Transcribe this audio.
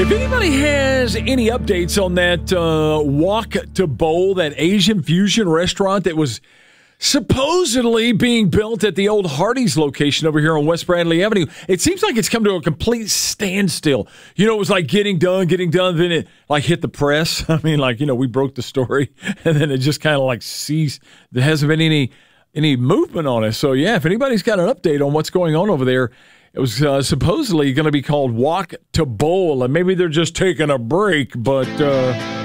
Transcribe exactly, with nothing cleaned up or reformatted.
If anybody has any updates on that uh, Walk to Bowl, that Asian fusion restaurant that was supposedly being built at the old Hardee's location over here on West Bradley Avenue, it seems like it's come to a complete standstill. You know, it was like getting done, getting done, then it like hit the press. I mean, like, you know, we broke the story, and then it just kind of like ceased. There hasn't been any any movement on it. So, yeah, if anybody's got an update on what's going on over there, it was uh, supposedly going to be called Walk to Bowl, and maybe they're just taking a break, but uh,